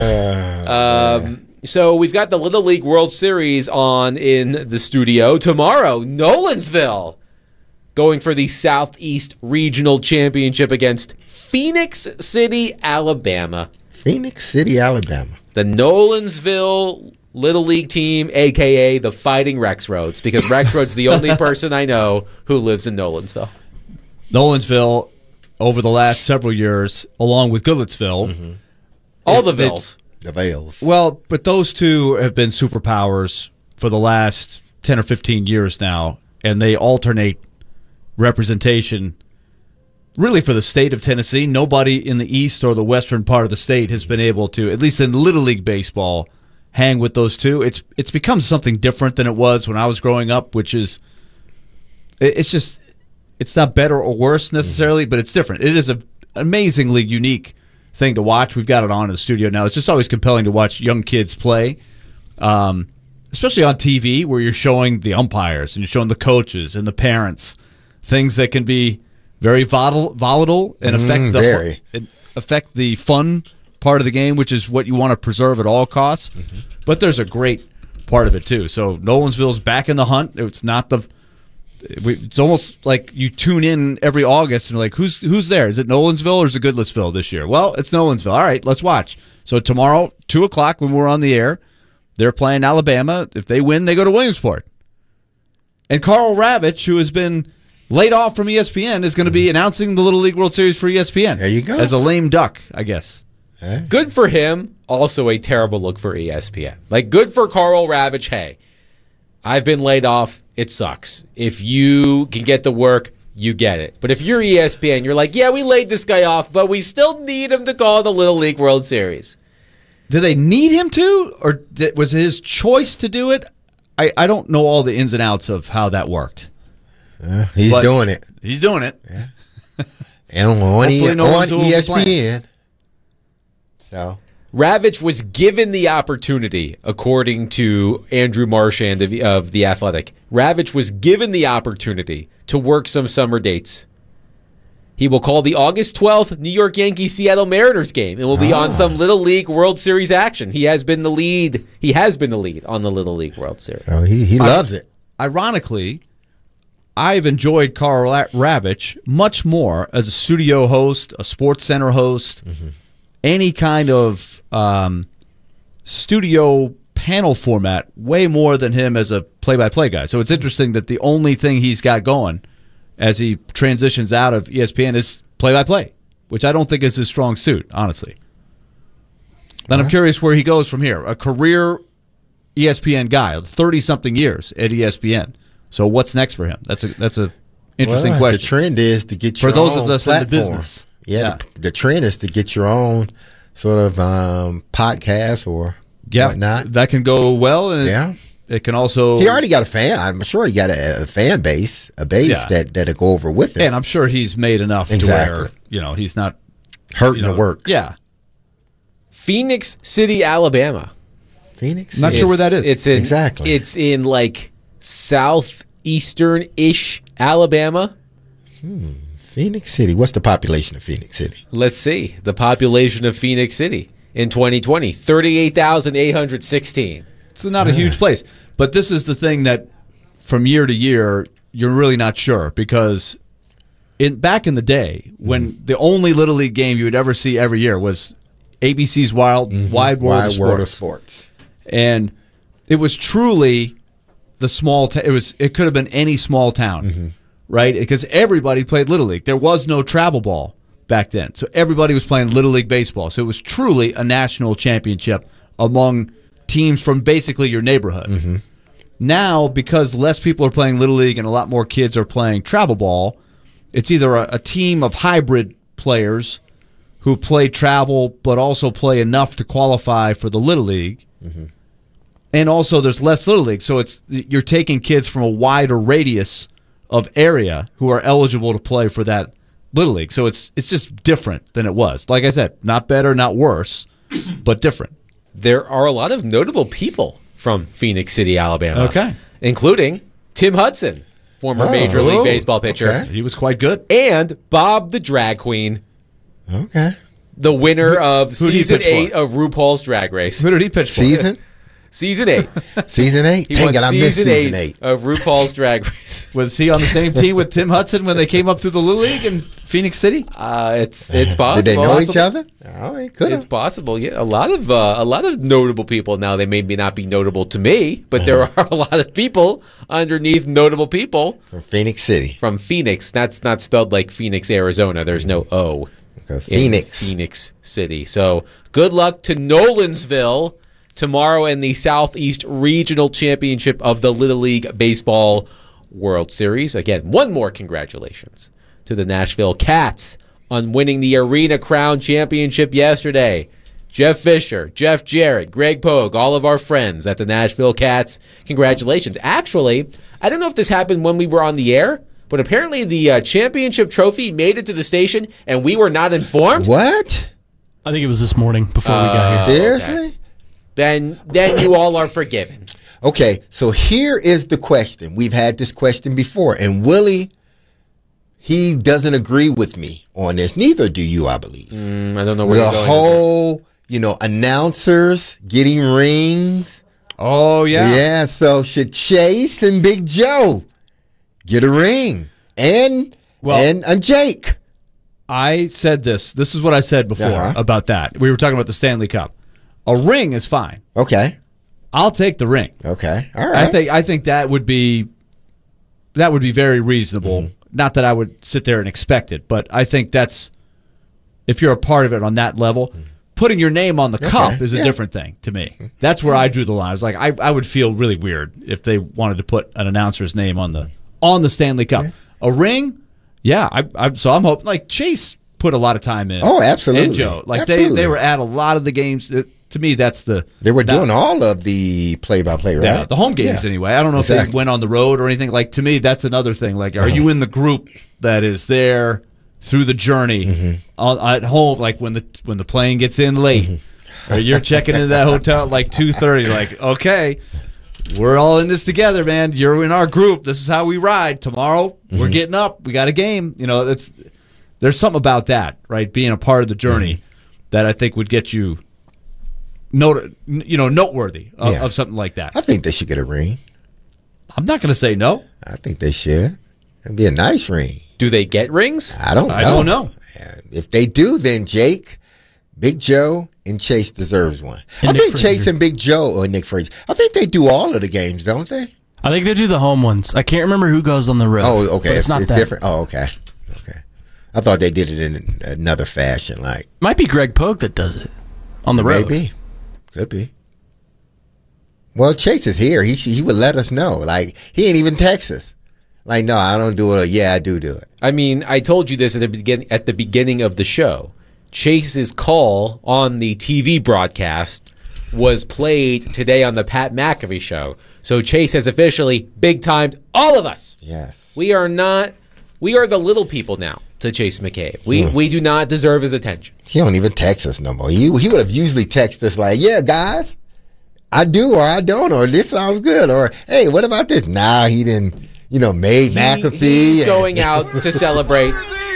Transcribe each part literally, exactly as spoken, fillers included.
Uh, um, so we've got the Little League World Series on in the studio. Tomorrow, Nolensville going for the Southeast Regional Championship against Phoenix City, Alabama. Phoenix City, Alabama. The Nolensville Little League team, a k a the Fighting Rex Rhodes, because Rex Rhodes is the only person I know who lives in Nolensville. Nolensville, over the last several years, along with Goodlettsville. Mm-hmm. All the Villes. The Vales. Well, but those two have been superpowers for the last ten or fifteen years now, and they alternate representation really for the state of Tennessee. Nobody in the east or the western part of the state has been able to, at least in Little League baseball, hang with those two. It's it's become something different than it was when I was growing up, which is, it's just, it's not better or worse necessarily, but it's different. It is an amazingly unique thing to watch. We've got it on in the studio now. It's just always compelling to watch young kids play, um, especially on T V, where you're showing the umpires and you're showing the coaches and the parents things that can be very volatile, volatile and affect mm, the very. and affect the fun part of the game, which is what you want to preserve at all costs. Mm-hmm. But there's a great part of it too. So Nolensville's back in the hunt. It's not the. It's almost like you tune in every August and you're like, who's who's there? Is it Nolensville or is it Goodlettsville this year? Well, it's Nolensville. All right, let's watch. So tomorrow, two o'clock when we're on the air, they're playing Alabama. If they win, they go to Williamsport. And Carl Ravitch, who has been laid off from E S P N, is going to be announcing the Little League World Series for E S P N. There you go. As a lame duck, I guess. Hey. Good for him. Also a terrible look for E S P N. Like, good for Carl Ravitch. Hey, I've been laid off. It sucks. If you can get the work, you get it. But if you're E S P N, you're like, yeah, we laid this guy off, but we still need him to call the Little League World Series. Do they need him to, or th- was it his choice to do it? I, I don't know all the ins and outs of how that worked. Uh, he's But doing it. He's doing it. Yeah. And on, e- Hopefully no on one's E S P N. overplaying. So Ravitch was given the opportunity, according to Andrew Marchand of, of The Athletic. Ravitch was given the opportunity to work some summer dates. He will call the August twelfth New York Yankees Seattle Mariners game and will be Ah. on some Little League World Series action. He has been the lead. He has been the lead on the Little League World Series. so he, he loves it. Ironically, I've enjoyed Carl Ra- Ravitch much more as a studio host, a Sports Center host, mm-hmm. any kind of um, studio panel format, way more than him as a play-by-play guy. So it's interesting that the only thing he's got going as he transitions out of E S P N is play-by-play, which I don't think is his strong suit, honestly. Then I'm curious where he goes from here. A career E S P N guy, thirty-something years at E S P N. So what's next for him? That's a that's a interesting well, question. The trend is to get your for those own of us platform. in the business. Yeah, Yeah. The, the trend is to get your own sort of um, podcast or Yeah, whatnot. that can go well, and Yeah. it, it can also. He already got a fan. I'm sure he got a, a fan base, a base Yeah. that that'll go over with it. and I'm sure he's made enough Exactly. to where you know he's not Hurting you know, the work. Yeah, Phoenix City, Alabama. Phoenix. Not sure where that is. It's in, Exactly. It's in like southeastern-ish Alabama. Phoenix City. What's the population of Phoenix City? Let's see. The population of Phoenix City in twenty twenty, thirty-eight thousand eight hundred sixteen. it's not a huge place. But this is the thing that from year to year you're really not sure because in back in the day when Mm-hmm. the only Little League game you would ever see every year was A B C's Wild Wide World, Wide of, World of Sports. Sports. And it was truly the small ta- it was it could have been any small town, Mm-hmm. right? Because everybody played Little League. There was no travel ball back then. So everybody was playing Little League baseball. So it was truly a national championship among teams from basically your neighborhood. Mm-hmm. Now, because less people are playing Little League and a lot more kids are playing travel ball, it's either a, a team of hybrid players who play travel but also play enough to qualify for the Little League. Mm-hmm. And also there's less Little League. So it's you're taking kids from a wider radius of area who are eligible to play for that Little League. So it's it's just different than it was. Like I said, not better, not worse, but different. There are a lot of notable people from Phoenix City, Alabama. Okay. Including Tim Hudson, former Oh, Major League Baseball pitcher, okay. He was quite good. and Bob the Drag Queen. Okay. the winner of who did he season pitch for? eight of RuPaul's Drag Race. Who did he pitch for? Season? Season eight. Season eight? He Dang won it, I missed season season eight, eight. of RuPaul's Drag Race. Was he on the same team with Tim Hudson when they came up through the Little League in Phoenix City? Uh, it's it's possible. Did they know each Possible. other? Oh, it could It's have. possible. Yeah, a lot of uh, a lot of notable people now. They may be not be notable to me, but there are a lot of people underneath notable people From Phoenix City. from Phoenix. That's not spelled like Phoenix, Arizona. There's no O. Okay, in Phoenix. Phoenix City. So good luck to Nolansville tomorrow in the Southeast Regional Championship of the Little League Baseball World Series. Again, one more congratulations to the Nashville Cats on winning the Arena Crown Championship yesterday. Jeff Fisher, Jeff Jarrett, Greg Pogue, all of our friends at the Nashville Cats, congratulations. Actually, I don't know if this happened when we were on the air, but apparently the uh, championship trophy made it to the station and we were not informed. What? I think it was this morning before we got here. Seriously? Then, then you all are forgiven. Okay, so here is the question. We've had this question before, and Willie, he doesn't agree with me on this. Neither do you, I believe. Mm, I don't know where The you're going. whole, you know, announcers getting rings. Oh, yeah. Yeah, so should Chase and Big Joe get a ring? And Well- and, and Jake. I said this. This is what I said before Uh-huh. about that. We were talking about the Stanley Cup. A ring is fine. Okay. I'll take the ring. Okay. All right. I think I think that would be that would be very reasonable. Mm-hmm. Not that I would sit there and expect it, but I think that's if you're a part of it on that level, putting your name on the cup is a yeah. different thing to me. That's where I drew the line. I was like, I, I would feel really weird if they wanted to put an announcer's name on the on the Stanley Cup. A ring, yeah. I, I so I'm hoping like Chase put a lot of time in. Oh, absolutely. And Joe, like Absolutely. they they were at a lot of the games. It, to me, that's the They were that- doing all of the play-by-play, right? yeah, the home games Yeah. anyway. I don't know if Exactly. they went on the road or anything. Like to me, that's another thing. Like, are you in the group that is there through the journey Mm-hmm. on, at home? Like when the when the plane gets in late, Mm-hmm. or you're checking into that hotel at like two thirty. Like, okay, we're all in this together, man. You're in our group. This is how we ride. Tomorrow we're Mm-hmm. getting up. We got a game. You know, it's there's something about that, right? Being a part of the journey Mm-hmm. that I think would get you. Note, you know, noteworthy of, Yeah. of something like that. I think they should get a ring. I'm not going to say no. I think they should. It'd be a nice ring. Do they get rings? I don't know. I don't know. Yeah, if they do, then Jake, Big Joe, and Chase deserves one. And I Nick think Chase Frazier. and Big Joe, or Nick Frazier, I think they do all of the games, don't they? I think they do the home ones. I can't remember who goes on the road. Oh, okay. but It's, It's, not it's that. different. Oh, okay. Okay. I thought they did it in another fashion, like Might be Greg Pogue that does it on the road. maybe. Could be. Well, Chase is here. He he would let us know. Like, he ain't even text us. Like, no, I don't do it. Or, yeah, I do do it. I mean, I told you this at the begin at the beginning of the show. Chase's call on the T V broadcast was played today on the Pat McAfee show. So Chase has officially big-timed all of us. Yes. We are not we are the little people now to Chase McCabe. We Hmm. we do not deserve his attention. He don't even text us no more. He he would have usually texted us like, yeah, guys, I do or I don't, or this sounds good, or hey, what about this? Nah, he didn't, you know, made He- McAfee. he's and- going out to celebrate.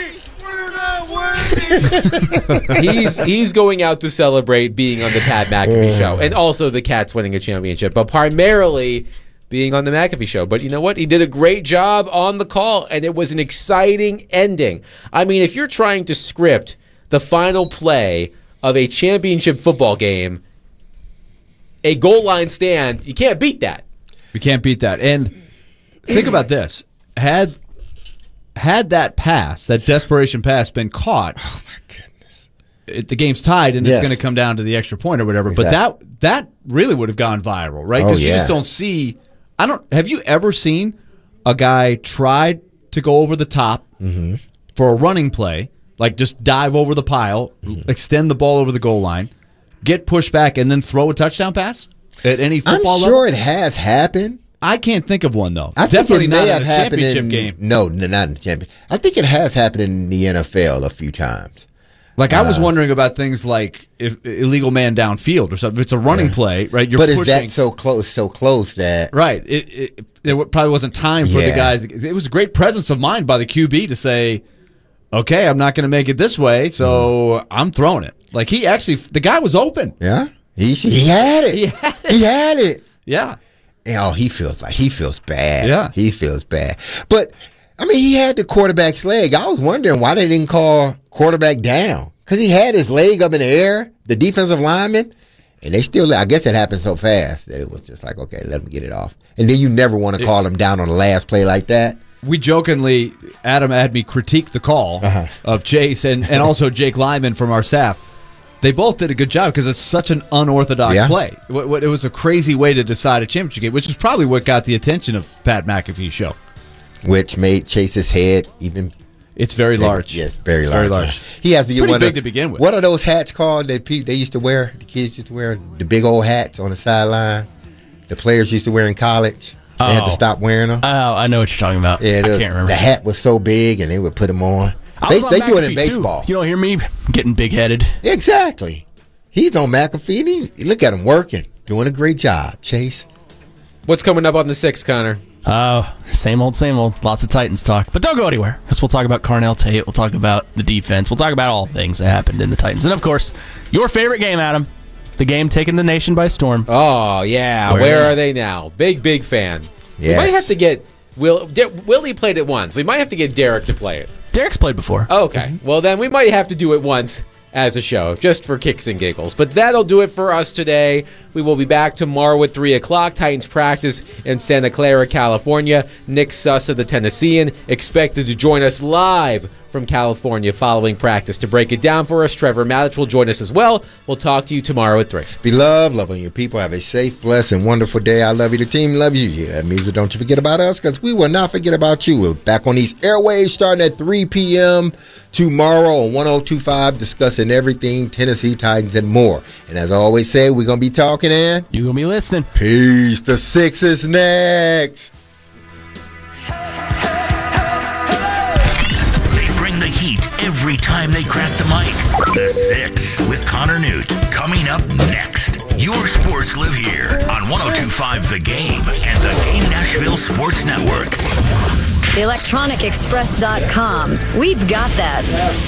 he's he's going out to celebrate being on the Pat McAfee show, and also the Cats winning a championship, but primarily being on the McAfee show. But you know what? He did a great job on the call, and it was an exciting ending. I mean, if you're trying to script the final play of a championship football game, a goal line stand, you can't beat that. We can't beat that. And think about this: had had that pass, that desperation pass, been caught, Oh my goodness. it, the game's tied, and Yes. it's going to come down to the extra point or whatever. Exactly. But that that really would have gone viral, right? Oh, Because you yeah. just don't see. I don't. Have you ever seen a guy try to go over the top Mm-hmm. for a running play, like just dive over the pile, Mm-hmm. extend the ball over the goal line, get pushed back, and then throw a touchdown pass at any I'm football sure level? it has happened. I can't think of one though. I Definitely think it not may in have a happened championship in, game. No, n- not in the champion. I think it has happened in the N F L a few times. Like I Uh, was wondering about things like if illegal man downfield or something. If it's a running play, right? You're But is pushing, that so close, so close that right? It, it there probably wasn't time for the Yeah. guys. It was a great presence of mind by the Q B to say, "Okay, I'm not going to make it this way, so I'm throwing it." Like, he actually, the guy was open. Yeah. He, he had it. He had it. He had it. Yeah. And, oh, he feels like he feels bad. Yeah. He feels bad. But, I mean, he had the quarterback's leg. I was wondering why they didn't call quarterback down. Because he had his leg up in the air, the defensive lineman, and they still, I guess it happened so fast that it was just like, okay, let him get it off. And then you never want to call him down on the last play like that. We jokingly, Adam had me critique the call uh-huh. of Chase and, and also Jake Lyman from our staff. They both did a good job because it's such an unorthodox yeah. play. It was a crazy way to decide a championship game, which is probably what got the attention of Pat McAfee's show. Which made Chase's head even... It's very bigger. large. Yes, very it's large. Very large. He has to get Pretty one big of, to begin with. What are those hats called that they used to wear? The kids used to wear the big old hats on the sideline. The players used to wear in college. They oh. had to stop wearing them. Oh, I know what you're talking about. Yeah, I the, can't remember. The hat was so big, and they would put them on. They, they do it in baseball. Too. You don't hear me getting big-headed. Exactly. He's on McAfee. He, look at him working. Doing a great job, Chase. What's coming up on the sixth, Connor? Oh, uh, same old, same old. Lots of Titans talk. But don't go anywhere, because we'll talk about Carnell Tate. We'll talk about the defense. We'll talk about all things that happened in the Titans. And, of course, your favorite game, Adam. The game taking the nation by storm. Oh, yeah. Where, Where are they now? Big, big fan. Yes. We might have to get Will. De- Willie played it once. We might have to get Derek to play it. Derek's played before. Okay. Well, then we might have to do it once as a show, just for kicks and giggles. But that'll do it for us today. We will be back tomorrow at three o'clock. Titans practice in Santa Clara, California. Nick Suss of the Tennessean expected to join us live from California following practice. To break it down for us, Trevor Malich will join us as well. We'll talk to you tomorrow at three. Be loved, loving your people. Have a safe, blessed, and wonderful day. I love you. The team loves you. That means that don't you forget about us, because we will not forget about you. We're back on these airwaves starting at three p.m. tomorrow on one oh two point five, discussing everything Tennessee Titans and more. And as I always say, we're going to be talking and you're going to be listening. Peace. The six is next. Every time they crack the mic. The Six with Connor Newt. Coming up next. Your sports live here on one oh two point five The Game and the Game Nashville Sports Network. electronic express dot com. We've got that.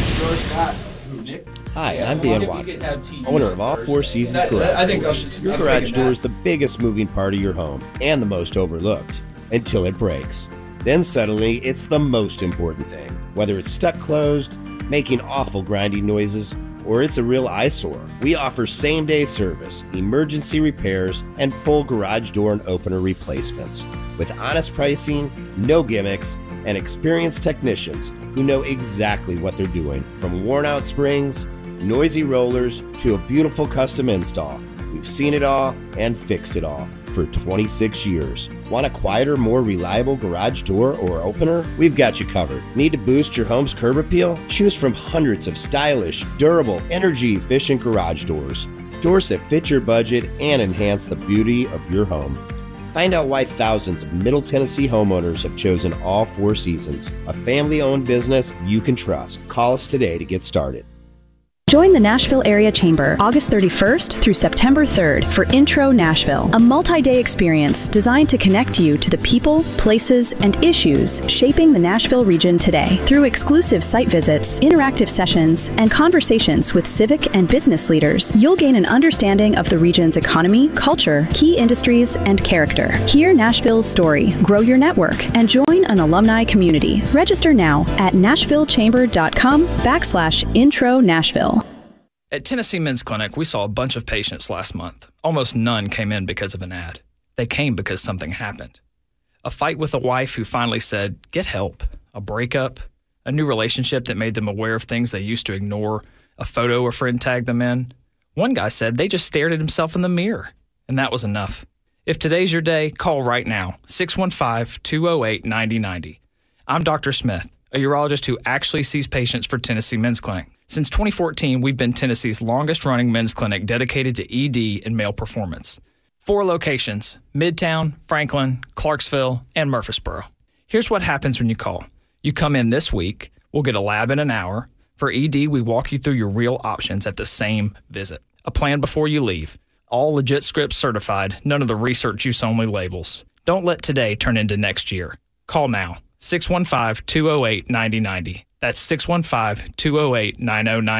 Hi, I'm Dan Watkins, owner of All Four Seasons Garage Doors. Your garage door is the biggest moving part of your home and the most overlooked until it breaks. Then suddenly, it's the most important thing. Whether it's stuck closed, making awful grinding noises, or it's a real eyesore, we offer same-day service, emergency repairs, and full garage door and opener replacements. With honest pricing, no gimmicks, and experienced technicians who know exactly what they're doing. From worn-out springs, noisy rollers, to a beautiful custom install. We've seen it all and fixed it all for twenty-six years. Want a quieter, more reliable garage door or opener? We've got you covered. Need to boost your home's curb appeal? Choose from hundreds of stylish, durable, energy-efficient garage doors. Doors that fit your budget and enhance the beauty of your home. Find out why thousands of Middle Tennessee homeowners have chosen All Four Seasons, a family-owned business you can trust. Call us today to get started. Join the Nashville Area Chamber August thirty-first through September third for Intro Nashville, a multi-day experience designed to connect you to the people, places, and issues shaping the Nashville region today. Through exclusive site visits, interactive sessions, and conversations with civic and business leaders, you'll gain an understanding of the region's economy, culture, key industries, and character. Hear Nashville's story, grow your network, and join an alumni community. Register now at nashvillechamber.com backslash intro Nashville. At Tennessee Men's Clinic, we saw a bunch of patients last month. Almost none came in because of an ad. They came because something happened. A fight with a wife who finally said, get help. A breakup. A new relationship that made them aware of things they used to ignore. A photo a friend tagged them in. One guy said they just stared at himself in the mirror. And that was enough. If today's your day, call right now. six one five, two oh eight, nine oh nine oh. I'm Doctor Smith, a urologist who actually sees patients for Tennessee Men's Clinic. Since twenty fourteen, we've been Tennessee's longest-running men's clinic dedicated to E D and male performance. Four locations: Midtown, Franklin, Clarksville, and Murfreesboro. Here's what happens when you call. You come in this week, we'll get a lab in an hour. For E D, we walk you through your real options at the same visit. A plan before you leave. All legit scripts certified, none of the research use only labels. Don't let today turn into next year. Call now. six one five, two oh eight, nine oh nine oh. That's six one five, two oh eight, nine oh nine oh.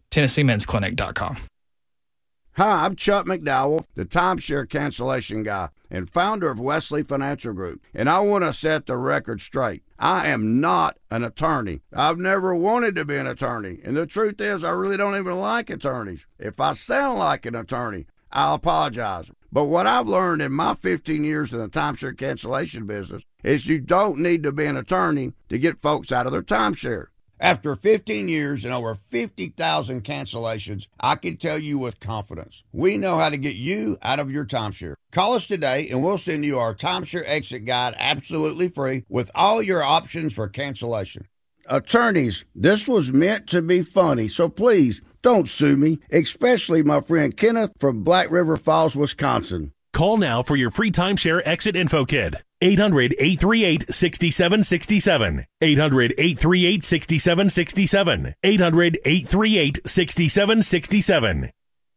Tennessee Men's Clinic dot com. Hi, I'm Chuck McDowell, the timeshare cancellation guy and founder of Wesley Financial Group, and I want to set the record straight. I am not an attorney. I've never wanted to be an attorney, and the truth is I really don't even like attorneys. If I sound like an attorney, I'll apologize. But what I've learned in my fifteen years in the timeshare cancellation business is you don't need to be an attorney to get folks out of their timeshare. After fifteen years and over fifty thousand cancellations, I can tell you with confidence, we know how to get you out of your timeshare. Call us today and we'll send you our timeshare exit guide absolutely free with all your options for cancellation. Attorneys, this was meant to be funny, so please don't sue me, especially my friend Kenneth from Black River Falls, Wisconsin. Call now for your free timeshare exit info kit. eight hundred, eight three eight, six seven six seven. eight hundred, eight three eight, six seven six seven. eight hundred, eight three eight, six seven six seven.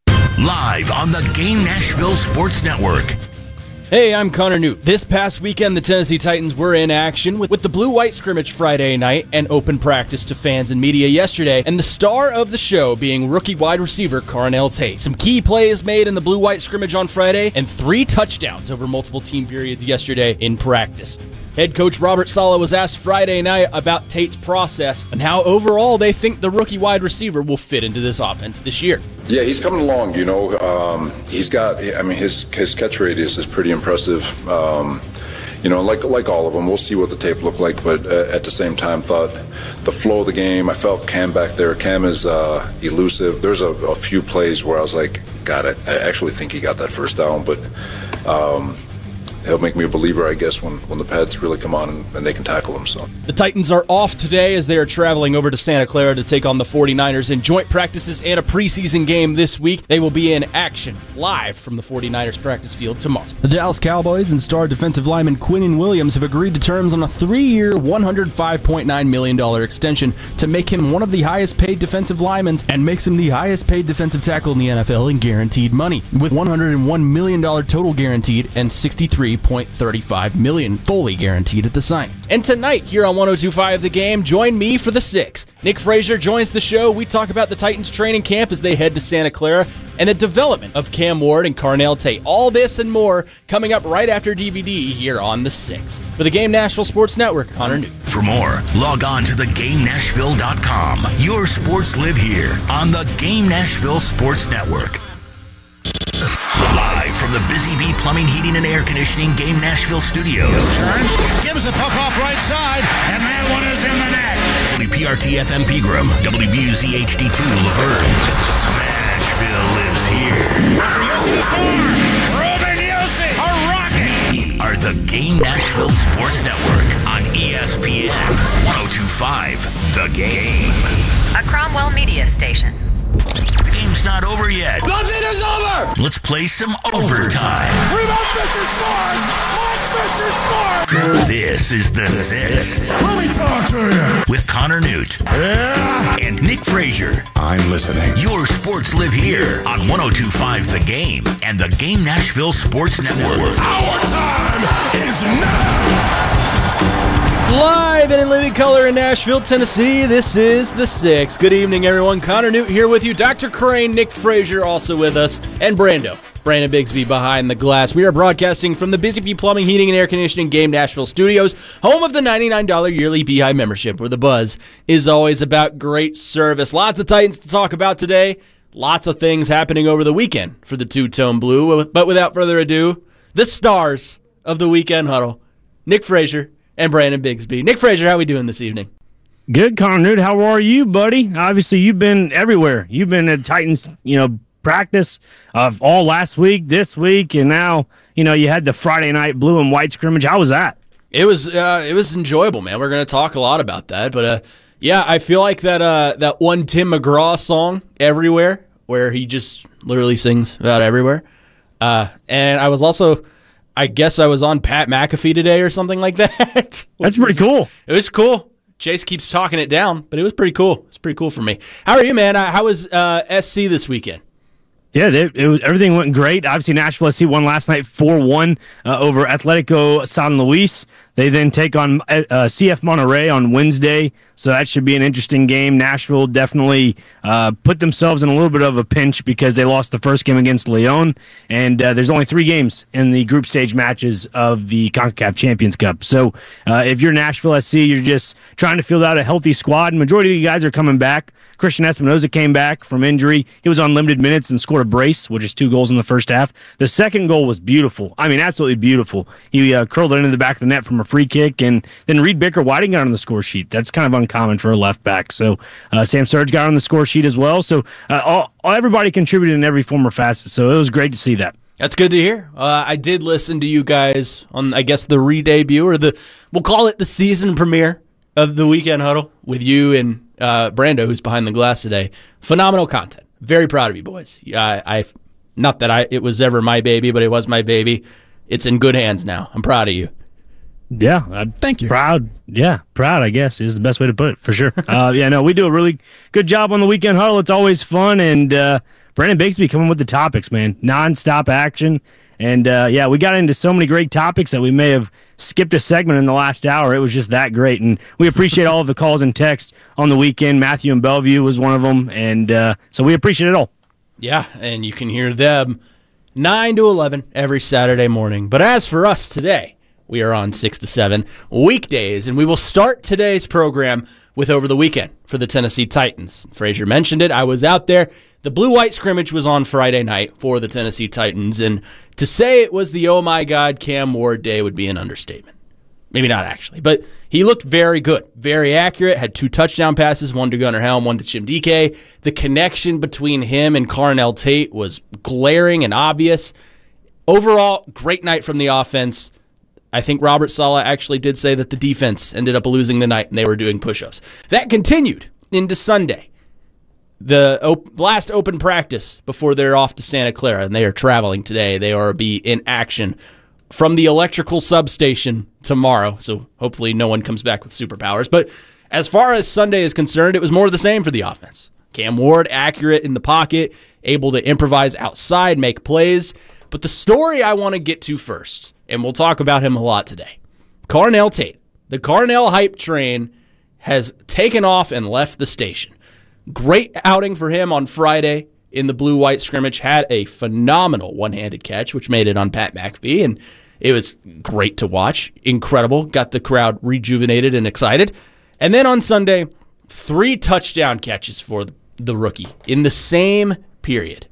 Live on the Game Nashville Sports Network. Hey, I'm Connor Newt. This past weekend, the Tennessee Titans were in action with, with the blue-white scrimmage Friday night and open practice to fans and media yesterday, and the star of the show being rookie wide receiver Carnell Tate. Some key plays made in the blue-white scrimmage on Friday, and three touchdowns over multiple team periods yesterday in practice. Head coach Robert Saleh was asked Friday night about Tate's process and how overall they think the rookie wide receiver will fit into this offense this year. Yeah, he's coming along, you know. Um, he's got, I mean, his his catch radius is pretty impressive. Um, you know, like like all of them, we'll see what the tape looked like, but uh, at the same time, thought the flow of the game, I felt Cam back there. Cam is uh, elusive. There's a, a few plays where I was like, God, I, I actually think he got that first down, but um, he'll make me a believer, I guess, when, when the pads really come on and, and they can tackle him. So the Titans are off today as they are traveling over to Santa Clara to take on the forty-niners in joint practices and a preseason game this week. They will be in action live from the forty-niners practice field tomorrow. The Dallas Cowboys and star defensive lineman Quinnen Williams have agreed to terms on a three-year, one hundred five point nine million dollars extension to make him one of the highest-paid defensive linemen and makes him the highest-paid defensive tackle in the N F L in guaranteed money, with one hundred one million dollars total guaranteed and sixty-three point three five million dollars fully guaranteed at the signing. And tonight here on one oh two point five The Game, join me for the six. Nick Frazier joins the show. We talk about the Titans training camp as they head to Santa Clara and the development of Cam Ward and Carnell Tate. All this and more coming up right after D V D here on the six. For the Game Nashville Sports Network, Connor Newt. For more, log on to the game nashville dot com. Your sports live here on the Game Nashville Sports Network. Live from the Busy Bee Plumbing, Heating, and Air Conditioning Game Nashville Studios. Gives the puck off right side, and that one is in the net. W P R T F M Pegram, W B U Z H D two Laverne. Smashville lives here. Ruben Yossi, a rocket. We are the Game Nashville Sports Network on E S P N one oh two point five The Game. A Cromwell media station. The game's not over yet. Nothing is over! Let's play some overtime. Rebound Fisher scored! Mark Fisher scored! This is the six. Let me talk to you. With Connor Newt. Yeah. And Nick Frazier. I'm listening. Your sports live here on one oh two point five The Game and the Game Nashville Sports Network. Our time is now! Live and in living color in Nashville, Tennessee, this is The Six. Good evening, everyone. Connor Newt here with you. Doctor Crane, Nick Frazier also with us, and Brando. Brandon Bigsby behind the glass. We are broadcasting from the Busy Bee Plumbing, Heating, and Air Conditioning Game Nashville Studios, home of the ninety-nine dollars yearly Beehive membership, where the buzz is always about great service. Lots of Titans to talk about today. Lots of things happening over the weekend for the two-tone blue. But without further ado, the stars of the weekend huddle, Nick Frazier and Brandon Bigsby. Nick Frazier, how are we doing this evening? Good, Connor Newt. How are you, buddy? Obviously, you've been everywhere. You've been at Titans, you know, practice of all last week, this week, and now, you know, you had the Friday night blue and white scrimmage. How was that? It was uh, it was enjoyable, man. We're going to talk a lot about that, but uh, yeah, I feel like that uh, that one Tim McGraw song, Everywhere, where he just literally sings about everywhere. Uh, and I was also, I guess I was on Pat McAfee today or something like that. That's pretty was, cool. It was cool. Chase keeps talking it down, but it was pretty cool. It's pretty cool for me. How are you, man? How was uh, S C this weekend? Yeah, they, it was, everything went great. Obviously, Nashville S C won last night four one uh, over Atletico San Luis. They then take on uh, C F Monterrey on Wednesday, so that should be an interesting game. Nashville definitely uh, put themselves in a little bit of a pinch because they lost the first game against Leon, and uh, there's only three games in the group stage matches of the CONCACAF Champions Cup. So uh, if you're Nashville S C, you're just trying to fill out a healthy squad. Majority of you guys are coming back. Christian Espinoza came back from injury. He was on limited minutes and scored a brace, which is two goals in the first half. The second goal was beautiful. I mean, absolutely beautiful. He uh, curled it into the back of the net from a free kick, and then Reed Bicker Whiting got on the score sheet. That's kind of uncommon for a left back. So uh, Sam Surge got on the score sheet as well. So uh, all, all, everybody contributed in every form or facet. So it was great to see that. That's good to hear. Uh, I did listen to you guys on, I guess, the re-debut, or the, we'll call it the season premiere of the Weekend Huddle with you and uh, Brando, who's behind the glass today. Phenomenal content. Very proud of you boys. I, I, not that I it was ever my baby, but it was my baby. It's in good hands now. I'm proud of you. Yeah, I'm thank you. Proud, yeah, proud. I guess is the best way to put it for sure. uh, yeah, no, we do a really good job on the Weekend Huddle. It's always fun, and uh, Brandon Bixby coming with the topics, man, nonstop action. And, uh, yeah, we got into so many great topics that we may have skipped a segment in the last hour. It was just that great. And we appreciate all of the calls and texts on the weekend. Matthew in Bellevue was one of them. And uh, so we appreciate it all. Yeah, and you can hear them nine to eleven every Saturday morning. But as for us today, we are on six to seven weekdays. And we will start today's program with Over the Weekend for the Tennessee Titans. Frazier mentioned it. I was out there. The blue-white scrimmage was on Friday night for the Tennessee Titans, and to say it was the oh my God Cam Ward day would be an understatement. Maybe not actually, but he looked very good, very accurate, had two touchdown passes, one to Gunnar Helm, one to Chim Dike. The connection between him and Carnell Tate was glaring and obvious. Overall, great night from the offense. I think Robert Saleh actually did say that the defense ended up losing the night and they were doing push-ups. That continued into Sunday. The op- last open practice before they're off to Santa Clara, and they are traveling today. They are be in action from the electrical substation tomorrow, so hopefully no one comes back with superpowers. But as far as Sunday is concerned, it was more of the same for the offense. Cam Ward, accurate in the pocket, able to improvise outside, make plays. But the story I want to get to first, and we'll talk about him a lot today, Carnell Tate. The Carnell hype train has taken off and left the station. Great outing for him on Friday in the blue-white scrimmage. Had a phenomenal one-handed catch, which made it on Pat McAfee, and it was great to watch. Incredible. Got the crowd rejuvenated and excited. And then on Sunday, three touchdown catches for the rookie in the same period.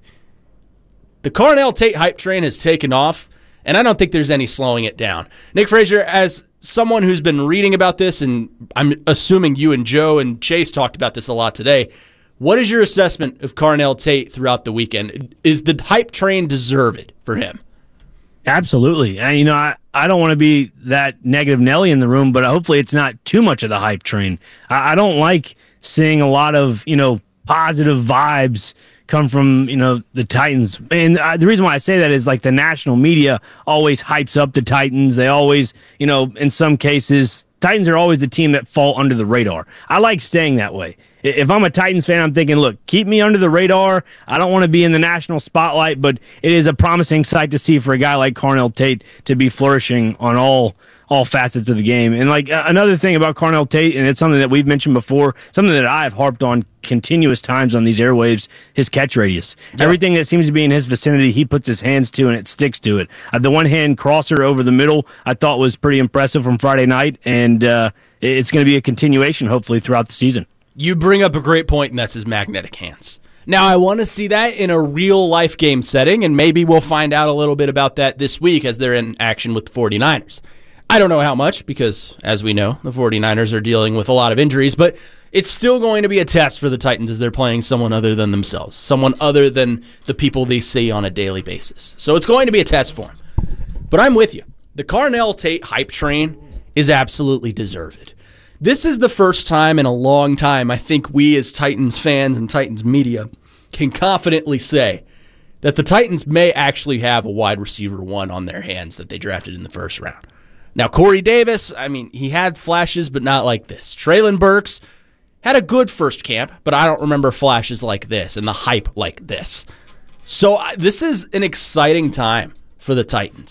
The Carnell Tate hype train has taken off, and I don't think there's any slowing it down. Nick Frazier, as someone who's been reading about this, and I'm assuming you and Joe and Chase talked about this a lot today, what is your assessment of Carnell Tate throughout the weekend? Is the hype train deserved for him? Absolutely. And, you know, I, I don't want to be that negative Nelly in the room, but hopefully it's not too much of the hype train. I, I don't like seeing a lot of, you know, positive vibes come from, you know, the Titans. And uh, the reason why I say that is, like, the national media always hypes up the Titans. They always, you know, in some cases, Titans are always the team that fall under the radar. I like staying that way. If I'm a Titans fan, I'm thinking, look, keep me under the radar. I don't want to be in the national spotlight, but it is a promising sight to see for a guy like Carnell Tate to be flourishing on all all facets of the game. And, like, uh, another thing about Carnell Tate, and it's something that we've mentioned before, something that I've harped on continuous times on these airwaves, his catch radius. Yeah. Everything that seems to be in his vicinity, he puts his hands to, and it sticks to it. Uh, the one-hand crosser over the middle I thought was pretty impressive from Friday night, and uh, it's going to be a continuation, hopefully, throughout the season. You bring up a great point, and that's his magnetic hands. Now, I want to see that in a real-life game setting, and maybe we'll find out a little bit about that this week as they're in action with the 49ers. I don't know how much because, as we know, the 49ers are dealing with a lot of injuries, but it's still going to be a test for the Titans as they're playing someone other than themselves, someone other than the people they see on a daily basis. So it's going to be a test for them. But I'm with you. The Carnell Tate hype train is absolutely deserved. This is the first time in a long time I think we as Titans fans and Titans media can confidently say that the Titans may actually have a wide receiver one on their hands that they drafted in the first round. Now, Corey Davis, I mean, he had flashes, but not like this. Treylon Burks had a good first camp, but I don't remember flashes like this and the hype like this. So uh, this is an exciting time for the Titans.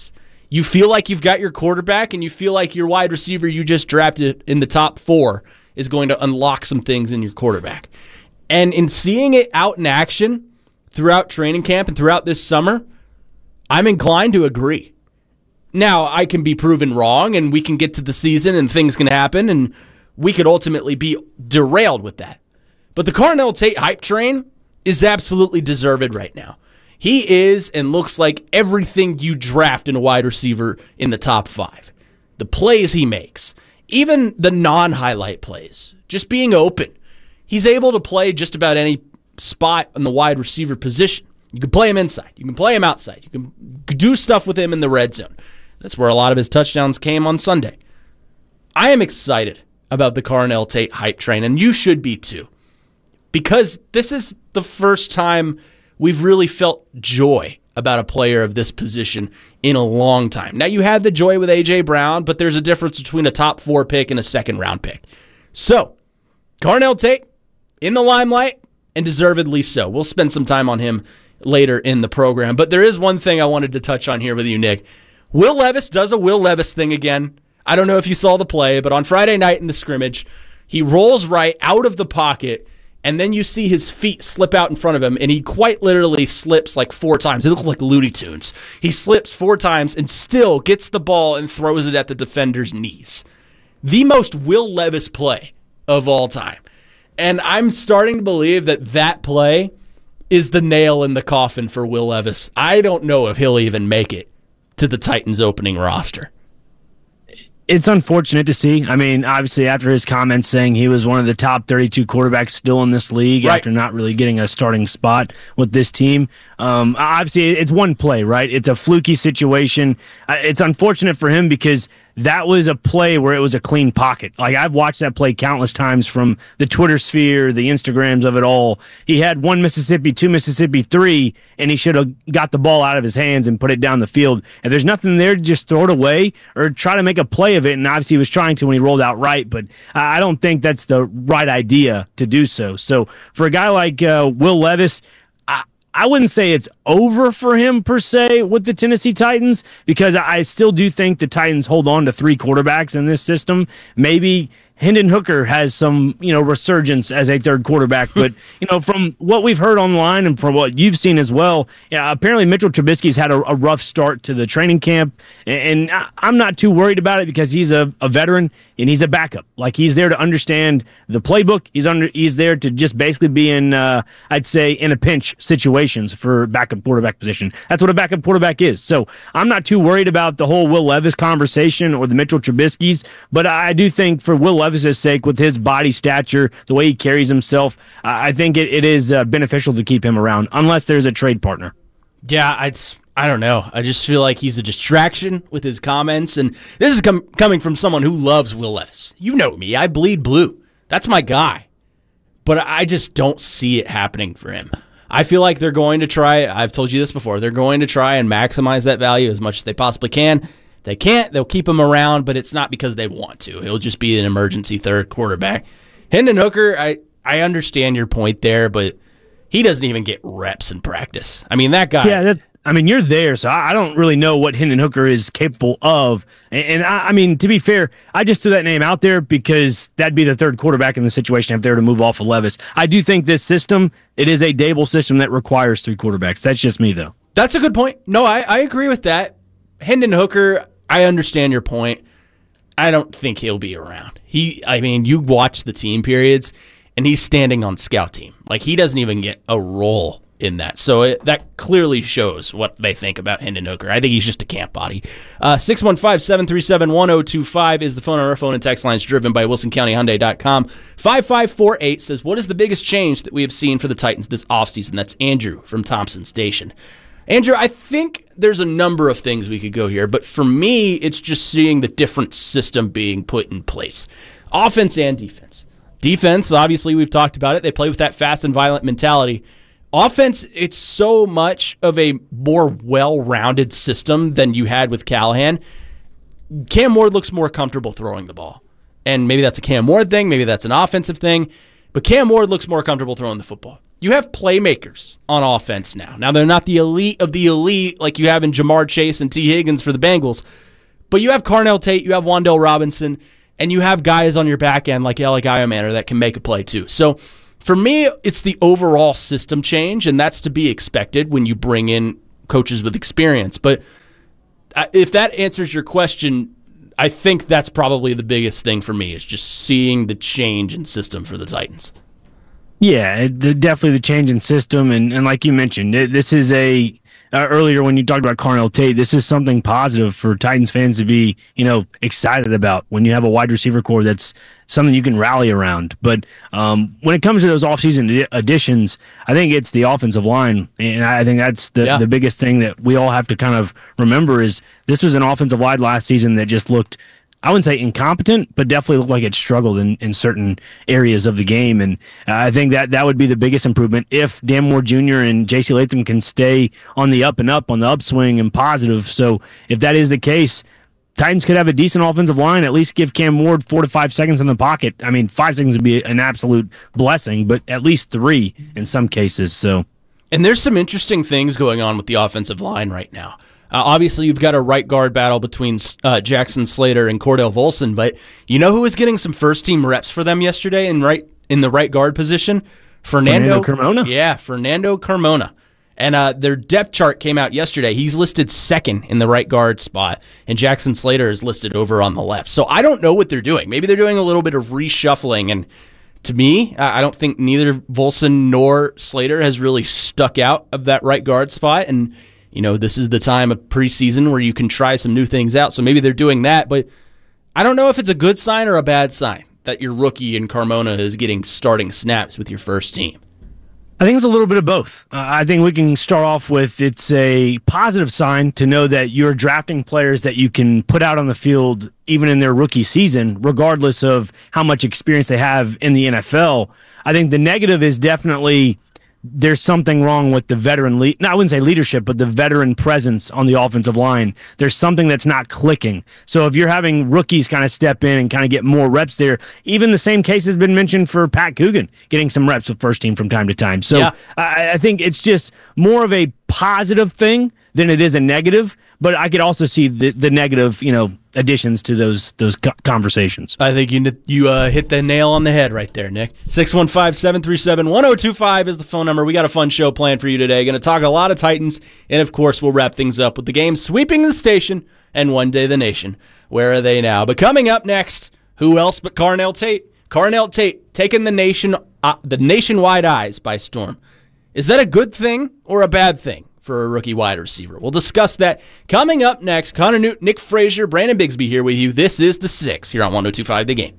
You feel like you've got your quarterback, and you feel like your wide receiver you just drafted in the top four is going to unlock some things in your quarterback. And in seeing it out in action throughout training camp and throughout this summer, I'm inclined to agree. Now, I can be proven wrong, and we can get to the season, and things can happen, and we could ultimately be derailed with that. But the Carnell Tate hype train is absolutely deserved right now. He is and looks like everything you draft in a wide receiver in the top five. The plays he makes, even the non-highlight plays, just being open. He's able to play just about any spot in the wide receiver position. You can play him inside. You can play him outside. You can do stuff with him in the red zone. That's where a lot of his touchdowns came on Sunday. I am excited about the Carnell Tate hype train, and you should be too, because this is the first time we've really felt joy about a player of this position in a long time. Now, you had the joy with A J. Brown, but there's a difference between a top four pick and a second round pick. So, Carnell Tate in the limelight, and deservedly so. We'll spend some time on him later in the program. But there is one thing I wanted to touch on here with you, Nick. Will Levis does a Will Levis thing again. I don't know if you saw the play, but on Friday night in the scrimmage, he rolls right out of the pocket, and then you see his feet slip out in front of him, and he quite literally slips like four times. It looked like Looney Tunes. He slips four times and still gets the ball and throws it at the defender's knees. The most Will Levis play of all time. And I'm starting to believe that that play is the nail in the coffin for Will Levis. I don't know if he'll even make it to the Titans opening roster. It's unfortunate to see. I mean, obviously, after his comments saying he was one of the top thirty-two quarterbacks still in this league, right, after not really getting a starting spot with this team, um, obviously, it's one play, right? It's a fluky situation. It's unfortunate for him because that was a play where it was a clean pocket. Like, I've watched that play countless times from the Twitter sphere, the Instagrams of it all. He had one Mississippi, two Mississippi, three, and he should have got the ball out of his hands and put it down the field. And there's nothing there to just throw it away or try to make a play of it. And obviously he was trying to when he rolled out right, but I don't think that's the right idea to do so. So for a guy like uh, Will Levis, I, I wouldn't say it's over for him per se with the Tennessee Titans, because I still do think the Titans hold on to three quarterbacks in this system. Maybe Hendon Hooker has some, you know, resurgence as a third quarterback, but you know, from what we've heard online and from what you've seen as well, yeah, apparently Mitchell Trubisky's had a, a rough start to the training camp, and, and I'm not too worried about it because he's a, a veteran and he's a backup. Like, he's there to understand the playbook. He's under. He's there to just basically be in, uh, I'd say, in a pinch situations for backup quarterback position. That's what a backup quarterback is. So I'm not too worried about the whole Will Levis conversation or the Mitchell Trubisky's, but I do think for Will Levis' sake, with his body stature, the way he carries himself, uh, I think it, it is uh, beneficial to keep him around, unless there's a trade partner. Yeah, I, I don't know. I just feel like he's a distraction with his comments, and this is com- coming from someone who loves Will Levis. You know me. I bleed blue. That's my guy. But I just don't see it happening for him. I feel like they're going to try, I've told you this before, they're going to try and maximize that value as much as they possibly can. They can't, they'll keep him around, but it's not because they want to. He'll just be an emergency third quarterback. Hendon Hooker, I, I understand your point there, but he doesn't even get reps in practice. I mean, that guy. Yeah, that, I mean, you're there, so I, I don't really know what Hendon Hooker is capable of. And, and I, I mean, to be fair, I just threw that name out there because that'd be the third quarterback in the situation if they were to move off of Levis. I do think this system, it is a Dable system that requires three quarterbacks. That's just me, though. That's a good point. No, I, I agree with that. Hendon Hooker, I understand your point. I don't think he'll be around. He, I mean, you watch the team periods, and he's standing on scout team. Like, he doesn't even get a role in that. So it, that clearly shows what they think about Hendon Hooker. I think he's just a camp body. Uh, six one five, seven three seven, one oh two five is the phone on our phone and text lines driven by wilson county hyundai dot com. five five four eight says, what is the biggest change that we have seen for the Titans this offseason? That's Andrew from Thompson Station. Andrew, I think there's a number of things we could go here, but for me, it's just seeing the different system being put in place. Offense and defense. Defense, obviously, we've talked about it. They play with that fast and violent mentality. Offense, it's so much of a more well-rounded system than you had with Callahan. Cam Ward looks more comfortable throwing the ball. And maybe that's a Cam Ward thing, maybe that's an offensive thing, but Cam Ward looks more comfortable throwing the football. you have playmakers on offense now. Now, they're not the elite of the elite like you have in Jamar Chase and T. Higgins for the Bengals, but you have Carnell Tate, you have Wan'Dale Robinson, and you have guys on your back end like Alec Iomanair that can make a play too. So for me, it's the overall system change, and that's to be expected when you bring in coaches with experience. But if that answers your question, I think that's probably the biggest thing for me is just seeing the change in system for the Titans. Yeah, it, the, definitely the change in system, and, and like you mentioned, it, this is a uh, earlier when you talked about Carnell Tate, this is something positive for Titans fans to be, you know, excited about when you have a wide receiver core that's something you can rally around. But um, when it comes to those offseason additions, I think it's the offensive line, and I think that's the, yeah. the biggest thing that we all have to kind of remember is this was an offensive line last season that just looked, I wouldn't say incompetent, but definitely looked like it struggled in, in certain areas of the game. And uh, I think that that would be the biggest improvement if Dan Moore Junior and J C Latham can stay on the up and up, on the upswing and positive. So if that is the case, Titans could have a decent offensive line, at least give Cam Ward four to five seconds in the pocket. I mean, five seconds would be an absolute blessing, but at least three in some cases. So, and there's some interesting things going on with the offensive line right now. Uh, obviously, you've got a right guard battle between uh, Jackson Slater and Cordell Volson, but you know who was getting some first-team reps for them yesterday in right in the right guard position? Fernando, Fernando Carmona. Yeah, Fernando Carmona. And uh, their depth chart came out yesterday. He's listed second in the right guard spot, and Jackson Slater is listed over on the left. So I don't know what they're doing. Maybe they're doing a little bit of reshuffling, and to me, I don't think neither Volson nor Slater has really stuck out of that right guard spot, and you know, this is the time of preseason where you can try some new things out. So maybe they're doing that, but I don't know if it's a good sign or a bad sign that your rookie in Carmona is getting starting snaps with your first team. I think it's a little bit of both. Uh, I think we can start off with it's a positive sign to know that you're drafting players that you can put out on the field even in their rookie season, regardless of how much experience they have in the N F L. I think the negative is definitely there's something wrong with the veteran, le- no, I wouldn't say leadership, but the veteran presence on the offensive line. There's something that's not clicking. So if you're having rookies kind of step in and kind of get more reps there, even the same case has been mentioned for Pat Coogan, getting some reps with first team from time to time. So yeah. I, I think it's just more of a positive thing than it is a negative, but I could also see the, the negative, you know, additions to those those conversations. I think you you uh, hit the nail on the head right there, Nick. six one five, seven three seven, one oh two five is the phone number. We got a fun show planned for you today. Going to talk a lot of Titans, and of course we'll wrap things up with the game sweeping the station and one day the nation. Where are they now? But coming up next, who else but Carnell Tate? Carnell Tate taking the nation uh, the nationwide eyes by storm. Is that a good thing or a bad thing for a rookie wide receiver? We'll discuss that coming up next. Connor Newt, Nick Frazier, Brandon Bigsby here with you. This is The Six here on one oh two five The Game.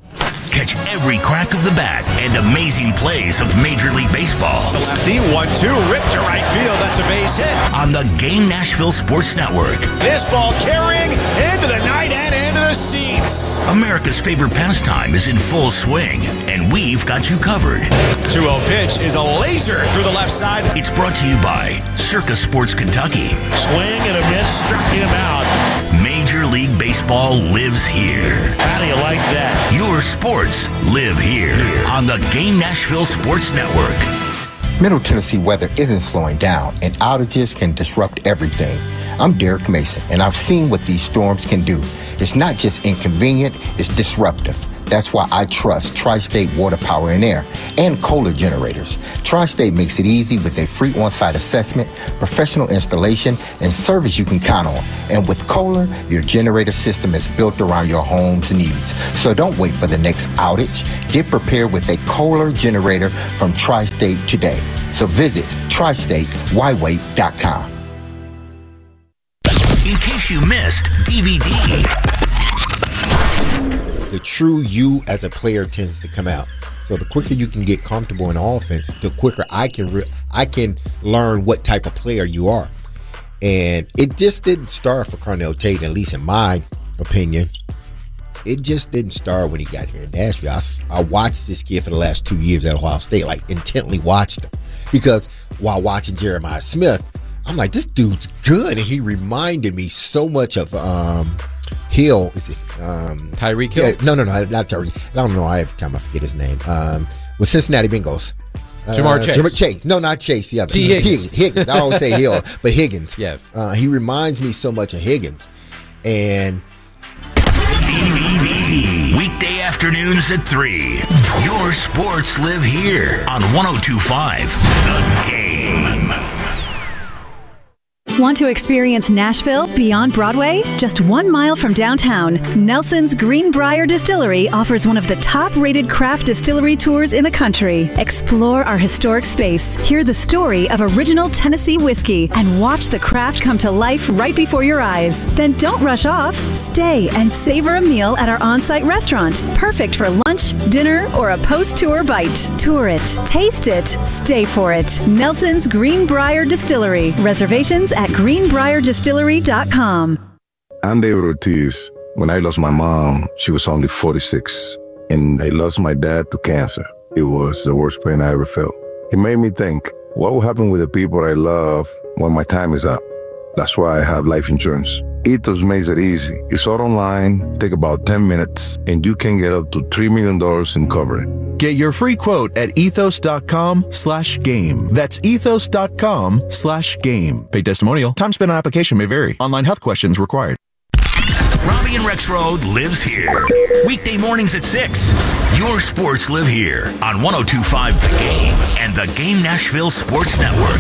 Catch every crack of the bat and amazing plays of Major League Baseball. The lefty, one two, ripped to right field. That's a base hit. On the Game Nashville Sports Network. This ball carrying into the night and into the seats. America's favorite pastime is in full swing, and we've got you covered. two oh pitch is a laser through the left side. It's brought to you by Circus Sports Kentucky. Swing and a miss, struck him out. Major League Baseball lives here. How do you like that? Your sports live here on the Game Nashville Sports Network. Middle Tennessee weather isn't slowing down, and outages can disrupt everything. I'm Derek Mason, and I've seen what these storms can do. It's not just inconvenient, it's disruptive. That's why I trust Tri-State Water Power and Air and Kohler generators. Tri-State makes it easy with a free on-site assessment, professional installation, and service you can count on. And with Kohler, your generator system is built around your home's needs. So don't wait for the next outage. Get prepared with a Kohler generator from Tri-State today. So visit tri state why wait dot com. In case you missed, D V D. The true you as a player tends to come out. So the quicker you can get comfortable in offense, the quicker I can re- I can learn what type of player you are. And it just didn't start for Carnell Tate, at least in my opinion. It just didn't start when he got here in Nashville. I, I watched this kid for the last two years at Ohio State, like intently watched him. Because while watching Jeremiah Smith, I'm like, this dude's good. And he reminded me so much of um, Hill. Is it um, Tyreek Hill? Yeah, no, no, no, not Tyreek. I don't know. I every time I forget his name. Um, with Cincinnati Bengals. Jamar uh, Chase. Jamar Chase. No, not Chase. The other. T. Higgins. T. Higgins. I always say Hill, but Higgins. Yes. Uh, he reminds me so much of Higgins. And weekday afternoons at three. Your sports live here on one oh two point five The Game. Want to experience Nashville beyond Broadway? Just one mile from downtown, Nelson's Greenbrier Distillery offers one of the top-rated craft distillery tours in the country. Explore our historic space, hear the story of original Tennessee whiskey, and watch the craft come to life right before your eyes. Then don't rush off. Stay and savor a meal at our on-site restaurant, perfect for lunch, dinner, or a post-tour bite. Tour it, taste it, stay for it. Nelson's Greenbrier Distillery. Reservations at greenbrier distillery dot com. I'm David Ortiz. When I lost my mom, she was only forty-six, and I lost my dad to cancer. It was the worst pain I ever felt. It made me think, what will happen with the people I love when my time is up? That's why I have life insurance. Ethos makes it easy. It's all online, take about ten minutes, and you can get up to three million dollars in coverage. Get your free quote at ethos.com slash game. That's ethos.com slash game. Paid testimonial. Time spent on application may vary. Online health questions required. Robbie and Rex Road lives here. Weekday mornings at six. Your sports live here on one oh two point five The Game and the Game Nashville Sports Network.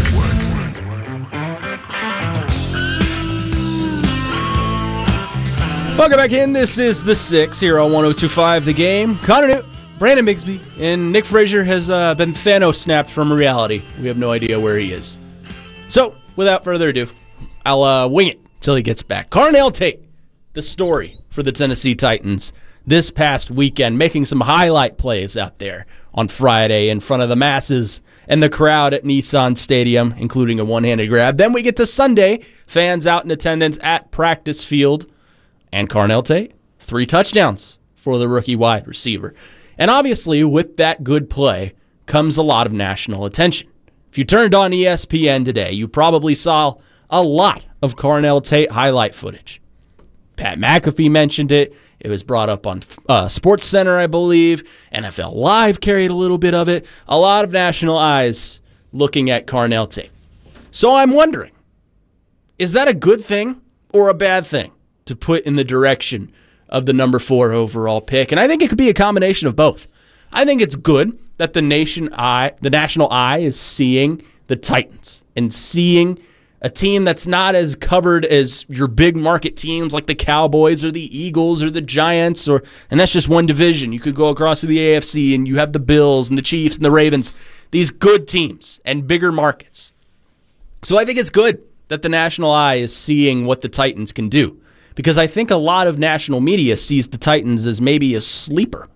Welcome back in. This is The Six here on one oh two point five The Game. Connor Newt, Brandon Bigsby, and Nick Frazier has uh, been Thanos snapped from reality. We have no idea where he is. So, without further ado, I'll uh, wing it till he gets back. Carnell Tate, the story for the Tennessee Titans this past weekend, making some highlight plays out there on Friday in front of the masses and the crowd at Nissan Stadium, including a one-handed grab. Then we get to Sunday, fans out in attendance at practice field, and Carnell Tate, three touchdowns for the rookie wide receiver. And obviously, with that good play comes a lot of national attention. If you turned on E S P N today, you probably saw a lot of Carnell Tate highlight footage. Pat McAfee mentioned it. It was brought up on uh, Sports Center, I believe. N F L Live carried a little bit of it. A lot of national eyes looking at Carnell Tate. So I'm wondering, is that a good thing or a bad thing to put in the direction of the number four overall pick? And I think it could be a combination of both. I think it's good that the nation eye, the national eye is seeing the Titans and seeing a team that's not as covered as your big market teams like the Cowboys or the Eagles or the Giants, or and that's just one division. You could go across to the A F C and you have the Bills and the Chiefs and the Ravens, these good teams and bigger markets. So I think it's good that the national eye is seeing what the Titans can do, because I think a lot of national media sees the Titans as maybe a sleeper.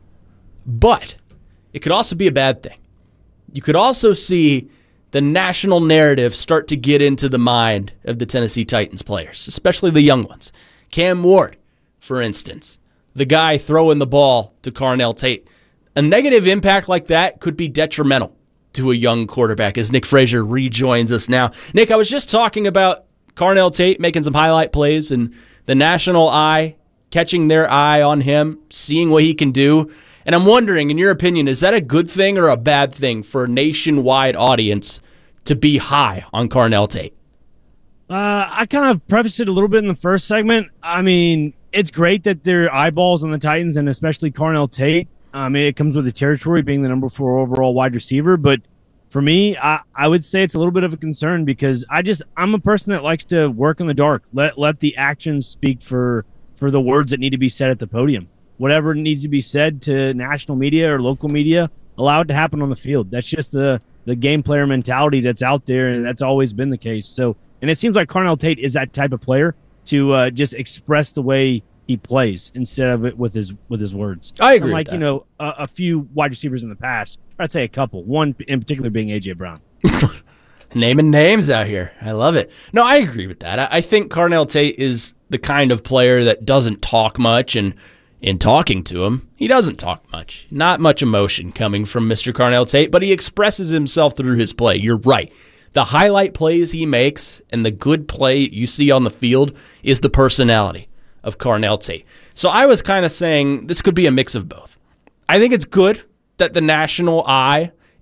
But it could also be a bad thing. You could also see the national narrative start to get into the mind of the Tennessee Titans players, especially the young ones. Cam Ward, for instance, the guy throwing the ball to Carnell Tate. A negative impact like that could be detrimental to a young quarterback, as Nick Frazier rejoins us now. Nick, I was just talking about Carnell Tate making some highlight plays and the national eye catching their eye on him, seeing what he can do. And I'm wondering, in your opinion, is that a good thing or a bad thing for a nationwide audience to be high on Carnell Tate? Uh, I kind of prefaced it a little bit in the first segment. I mean, it's great that there are eyeballs on the Titans, and especially Carnell Tate. I mean, it comes with the territory being the number four overall wide receiver. But for me, I, I would say it's a little bit of a concern, because I just I'm a person that likes to work in the dark. Let let the actions speak for for the words that need to be said at the podium. Whatever needs to be said to national media or local media, allow it to happen on the field. That's just the the game player mentality that's out there, and that's always been the case. So, and it seems like Carnell Tate is that type of player to uh, just express the way he plays instead of it with his with his words. I agree. Like with that. you know, a, a few wide receivers in the past. I'd say a couple. One in particular being A J Brown. Naming names out here. I love it. No, I agree with that. I, I think Carnell Tate is the kind of player that doesn't talk much, and in talking to him, he doesn't talk much. Not much emotion coming from Mister Carnell Tate, but he expresses himself through his play. You're right. The highlight plays he makes and the good play you see on the field is the personality of Carnell Tate. So I was kind of saying this could be a mix of both. I think it's good that the national eye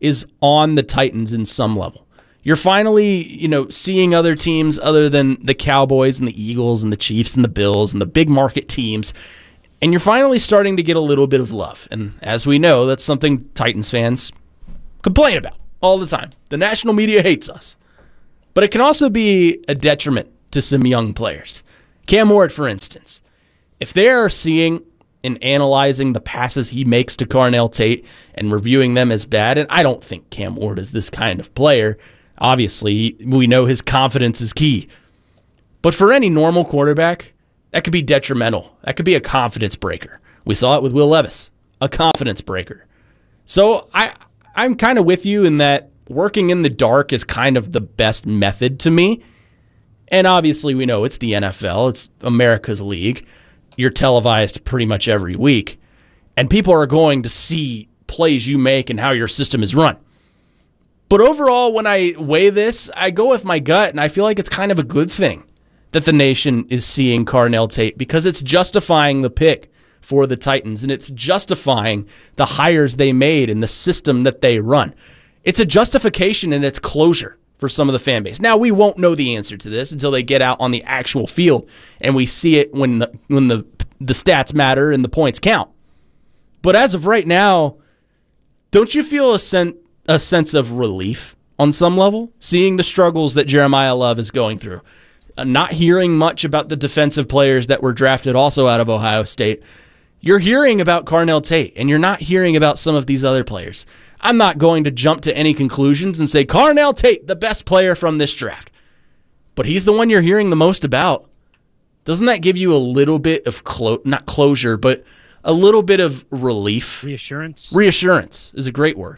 is on the Titans in some level. You're finally, you know, seeing other teams other than the Cowboys and the Eagles and the Chiefs and the Bills and the big market teams, and you're finally starting to get a little bit of love. And as we know, that's something Titans fans complain about all the time. The national media hates us. But it can also be a detriment to some young players. Cam Ward, for instance. If they are seeing and analyzing the passes he makes to Carnell Tate and reviewing them as bad, and I don't think Cam Ward is this kind of player. Obviously, we know his confidence is key. But for any normal quarterback, that could be detrimental. That could be a confidence breaker. We saw it with Will Levis, a confidence breaker. So I, I'm kind of with you in that working in the dark is kind of the best method to me. And obviously we know it's the N F L. It's America's league. You're televised pretty much every week. And people are going to see plays you make and how your system is run. But overall, when I weigh this, I go with my gut, and I feel like it's kind of a good thing that the nation is seeing Carnell Tate because it's justifying the pick for the Titans, and it's justifying the hires they made and the system that they run. It's a justification and it's closure for some of the fan base. Now, we won't know the answer to this until they get out on the actual field and we see it when the, when the, the stats matter and the points count. But as of right now, don't you feel a, sen- a sense of relief on some level, seeing the struggles that Jeremiah Love is going through? Uh, not hearing much about the defensive players that were drafted also out of Ohio State. You're hearing about Carnell Tate, and you're not hearing about some of these other players. I'm not going to jump to any conclusions and say Carnell Tate, the best player from this draft. But he's the one you're hearing the most about. Doesn't that give you a little bit of, clo- not closure, but a little bit of relief? Reassurance? Reassurance is a great word.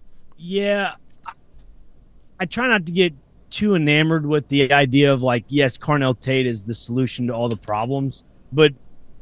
Yeah. I try not to get too enamored with the idea of, like, yes, Carnell Tate is the solution to all the problems. But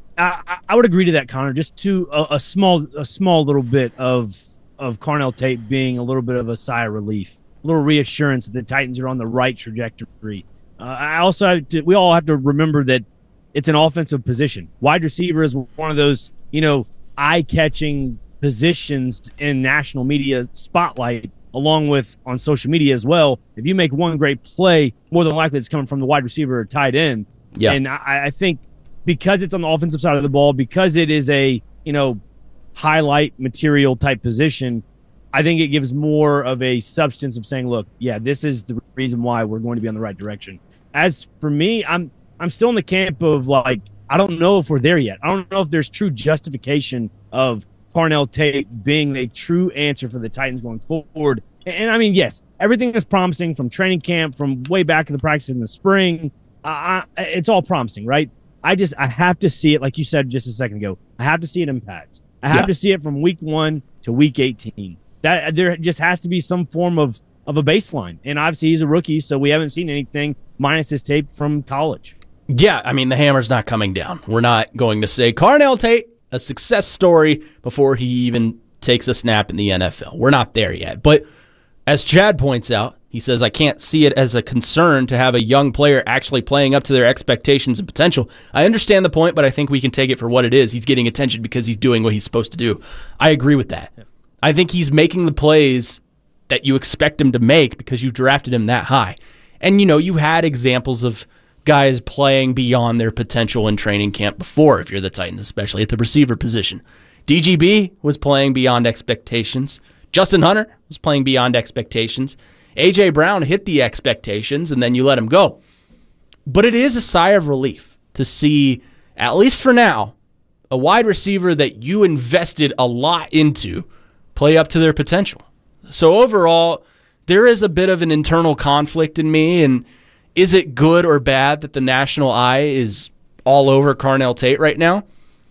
I, I would agree to that, Connor, just to a, a small a small little bit of of Carnell Tate being a little bit of a sigh of relief, a little reassurance that the Titans are on the right trajectory. Uh, I also have to, we all have to remember that it's an offensive position. Wide receiver is one of those, you know, eye-catching positions in national media spotlight, along with on social media as well. If you make one great play, more than likely it's coming from the wide receiver or tight end. Yeah. And I, I think because it's on the offensive side of the ball, because it is a, you know, highlight material type position, I think it gives more of a substance of saying, look, yeah, this is the reason why we're going to be on the right direction. As for me, I'm I'm still in the camp of, like, I don't know if we're there yet. I don't know if there's true justification of Carnell Tate being a true answer for the Titans going forward. And, and I mean, yes, everything is promising from training camp, from way back in the practice in the spring. Uh, I, it's all promising, right? I just I have to see it, like you said just a second ago. I have to see it in pads. I have Yeah. to see it from week one to week eighteen. That there just has to be some form of, of a baseline. And obviously he's a rookie, so we haven't seen anything minus his tape from college. Yeah, I mean, the hammer's not coming down. We're not going to say Carnell Tate, a success story, before he even takes a snap in the N F L. We're not there yet. But as Chad points out, he says, I can't see it as a concern to have a young player actually playing up to their expectations and potential. I understand the point, but I think we can take it for what it is. He's getting attention because he's doing what he's supposed to do. I agree with that. I think he's making the plays that you expect him to make because you drafted him that high. And, you know, you had examples of guys playing beyond their potential in training camp before, if you're the Titans, especially at the receiver position. D G B was playing beyond expectations. Justin Hunter was playing beyond expectations. A J. Brown hit the expectations, and then you let him go. But it is a sigh of relief to see, at least for now, a wide receiver that you invested a lot into play up to their potential. So overall, there is a bit of an internal conflict in me, and is it good or bad that the national eye is all over Carnell Tate right now?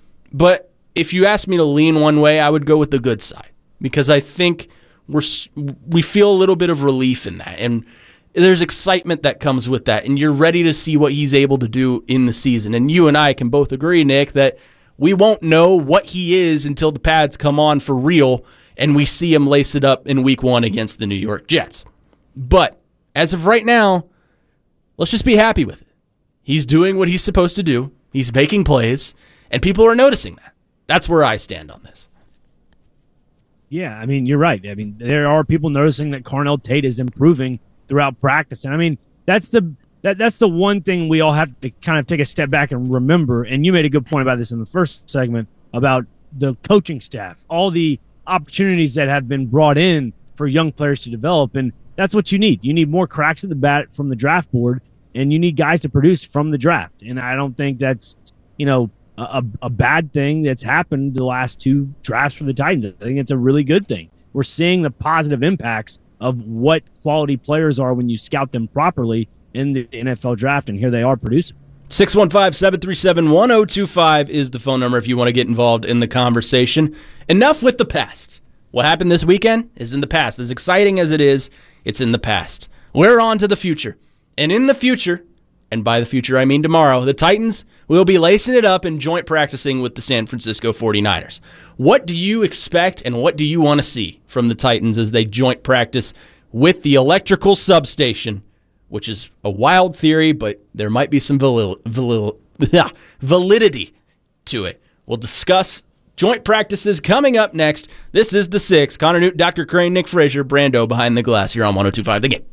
But if you ask me to lean one way, I would go with the good side, because I think we're we feel a little bit of relief in that, and there's excitement that comes with that, and you're ready to see what he's able to do in the season. And you and I can both agree, Nick, that we won't know what he is until the pads come on for real and we see him lace it up in week one against the New York Jets. But as of right now, let's just be happy with it. He's doing what he's supposed to do. He's making plays, and people are noticing that. That's where I stand on this. Yeah, I mean, you're right. I mean, there are people noticing that Carnell Tate is improving throughout practice. And I mean, that's the that that's the one thing we all have to kind of take a step back and remember. And you made a good point about this in the first segment about the coaching staff, all the opportunities that have been brought in for young players to develop. And that's what you need. You need more cracks at the bat from the draft board, and you need guys to produce from the draft. And I don't think that's, you know, A, a bad thing that's happened the last two drafts for the Titans. I think it's a really good thing. We're seeing the positive impacts of what quality players are when you scout them properly in the N F L draft, and here they are producing. six one five, seven three seven, one oh two five is the phone number if you want to get involved in the conversation. Enough with the past. What happened this weekend is in the past. As exciting as it is, it's in the past. We're on to the future. And in the future, and by the future I mean tomorrow, the Titans will be lacing it up and joint practicing with the San Francisco forty-niners. What do you expect and what do you want to see from the Titans as they joint practice with the electrical substation, which is a wild theory, but there might be some valid, valid, validity to it. We'll discuss joint practices coming up next. This is The Six. Connor Newt, Doctor Crane, Nick Frazier, Brando behind the glass here on one oh two point five The Game.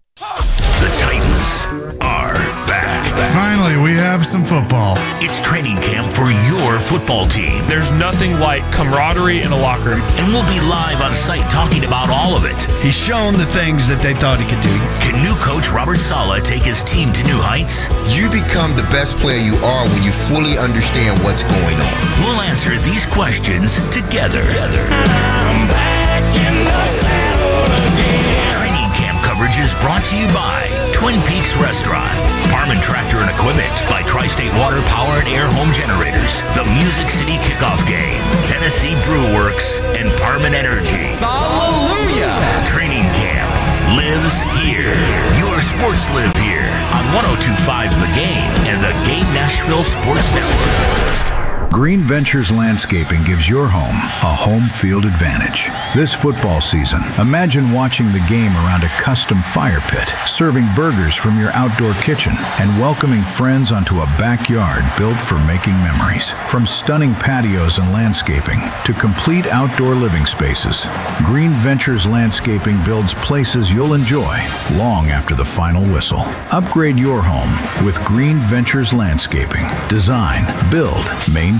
The Titans are back. Finally, we have some football. It's training camp for your football team. There's nothing like camaraderie in a locker room. And we'll be live on site talking about all of it. He's shown the things that they thought he could do. Can new coach Robert Saleh take his team to new heights? You become the best player you are when you fully understand what's going on. We'll answer these questions together. together. I'm back in the saddle again. Training camp coverage is brought to you by Twin Peaks Restaurant, Parman Tractor and Equipment, by Tri-State Water Power and Air Home Generators, the Music City Kickoff Game, Tennessee Brew Works, and Parman Energy. Hallelujah! Training camp lives here. Your sports live here on one oh two point five The Game and the Game Nashville Sports Network. Green Ventures Landscaping gives your home a home field advantage. This football season, imagine watching the game around a custom fire pit, serving burgers from your outdoor kitchen, and welcoming friends onto a backyard built for making memories. From stunning patios and landscaping to complete outdoor living spaces, Green Ventures Landscaping builds places you'll enjoy long after the final whistle. Upgrade your home with Green Ventures Landscaping. Design, build, maintain.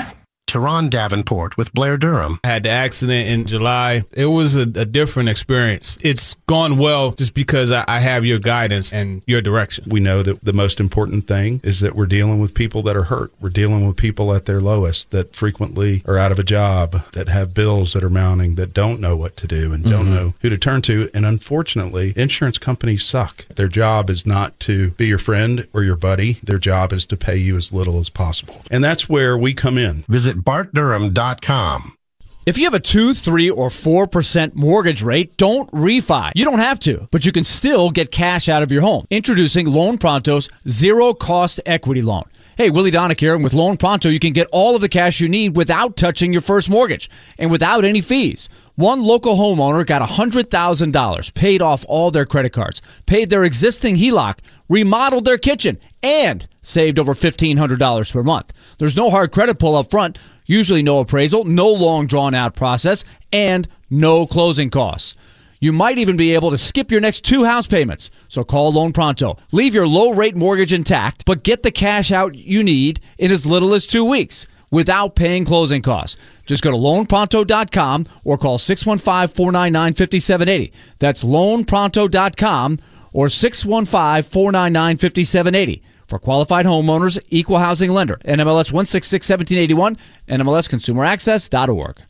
Teron Davenport with Blair Durham. I had the accident in July. It was a, a different experience. It's gone well just because I, I have your guidance and your direction. We know that the most important thing is that we're dealing with people that are hurt. We're dealing with people at their lowest that frequently are out of a job, that have bills that are mounting, that don't know what to do and mm-hmm. don't know who to turn to. And unfortunately, insurance companies suck. Their job is not to be your friend or your buddy. Their job is to pay you as little as possible. And that's where we come in. Visit bart durham dot com. If you have a two, three, or four percent mortgage rate, don't refi. You don't have to, but you can still get cash out of your home. Introducing Loan Pronto's zero-cost equity loan. Hey, Willie Donick here, and with Loan Pronto, you can get all of the cash you need without touching your first mortgage and without any fees. One local homeowner got one hundred thousand dollars, paid off all their credit cards, paid their existing H E L O C, remodeled their kitchen, and saved over fifteen hundred dollars per month. There's no hard credit pull up front, usually no appraisal, no long drawn-out process, and no closing costs. You might even be able to skip your next two house payments. So call Loan Pronto. Leave your low-rate mortgage intact, but get the cash out you need in as little as two weeks without paying closing costs. Just go to loan pronto dot com or call six one five, four nine nine, five seven eight zero. That's loan pronto dot com or six one five, four nine nine, five seven eight zero. For qualified homeowners, equal housing lender. N M L S one sixty-six, seventeen eighty-one, N M L S consumer access dot org.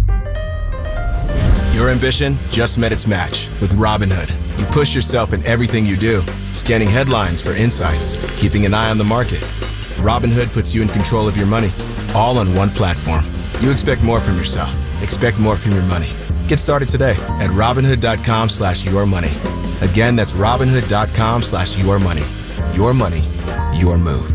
Your ambition just met its match with Robinhood. You push yourself in everything you do, scanning headlines for insights, keeping an eye on the market. Robinhood puts you in control of your money, all on one platform. You expect more from yourself. Expect more from your money. Get started today at Robinhood dot com slash your money. Again, that's Robinhood dot com slash your money. Your money, your move.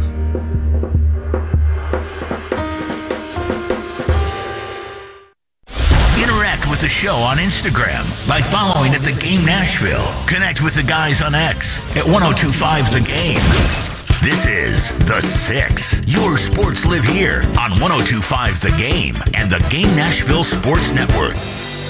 Interact with the show on Instagram by following at The Game Nashville. Connect with the guys on X at one oh two point five The Game. This is The Six. Your sports live here on one oh two point five The Game and the Game Nashville Sports Network.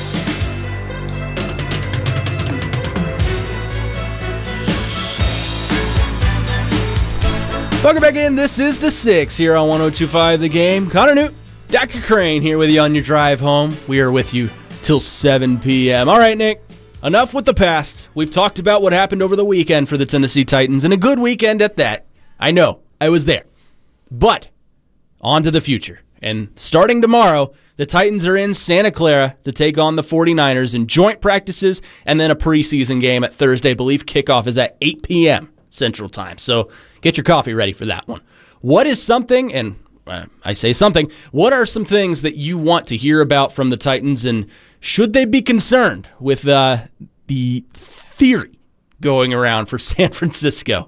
Welcome back in. This is The Six here on one oh two point five The Game. Connor Newt, Doctor Crane here with you on your drive home. We are with you till seven p.m. All right, Nick, enough with the past. We've talked about what happened over the weekend for the Tennessee Titans, and a good weekend at that. I know, I was there. But on to the future. And starting tomorrow, the Titans are in Santa Clara to take on the forty-niners in joint practices and then a preseason game at Thursday. I believe kickoff is at eight p.m. Central Time. So get your coffee ready for that one. What is something, and uh, I say something, what are some things that you want to hear about from the Titans, and should they be concerned with uh, the theory going around for San Francisco?